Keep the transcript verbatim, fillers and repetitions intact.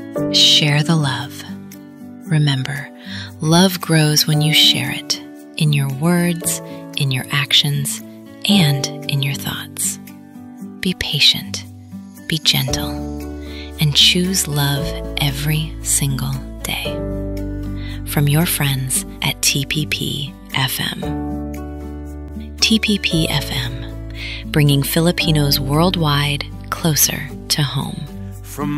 Share the love. Remember, love grows when you share it, in your words, in your actions, and in your thoughts. Be patient, be gentle, and choose love every single day. From your friends at T P P F M. T P P F M, bringing Filipinos worldwide closer to home.